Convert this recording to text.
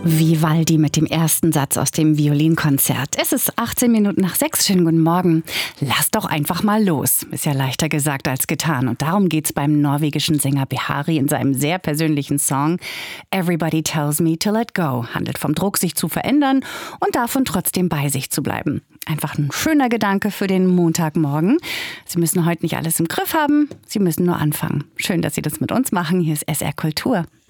Vivaldi mit dem ersten Satz aus dem Violinkonzert. Es ist 18 Minuten nach 6. Schönen guten Morgen. Lass doch einfach mal los. Ist ja leichter gesagt als getan. Und darum geht's beim norwegischen Sänger Behari in seinem sehr persönlichen Song Everybody Tells Me to Let Go. Handelt vom Druck, sich zu verändern und davon trotzdem bei sich zu bleiben. Einfach ein schöner Gedanke für den Montagmorgen. Sie müssen heute nicht alles im Griff haben. Sie müssen nur anfangen. Schön, dass Sie das mit uns machen. Hier ist SR Kultur.